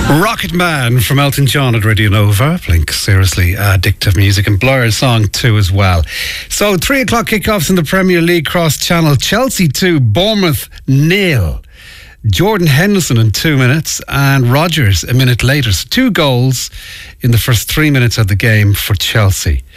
Rocket Man from Elton John at Radio Nova, playing seriously addictive music, and Blur's song too as well. So 3 o'clock kickoffs in the Premier League cross channel. Chelsea 2, Bournemouth 0. Jordan Henderson in 2 minutes and Rodgers a minute later. So 2 goals in the first 3 minutes of the game for Chelsea.